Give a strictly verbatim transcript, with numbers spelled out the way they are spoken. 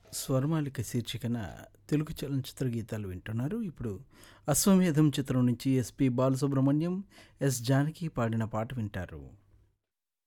స్వరమాలిక శీర్షికన తెలుగు చలనచిత్ర గీతాలు వింటున్నారు. ఇప్పుడు 'అశ్వమేధం' చిత్రం నుంచి ఎస్పి బాలసుబ్రహ్మణ్యం, ఎస్ జానకి పాడిన పాట వింటారు.